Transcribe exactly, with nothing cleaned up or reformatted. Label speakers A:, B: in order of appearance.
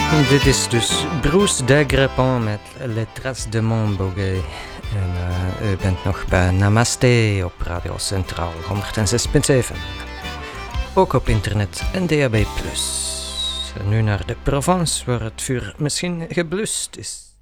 A: Dit is dus Bruce Dagrepon met Les Traces de Mon Boguet. En uh, u bent nog bij Namaste op Radio Centraal honderdzes komma zeven. Ook op internet en D A B plus. En nu naar de Provence, waar het vuur misschien geblust is.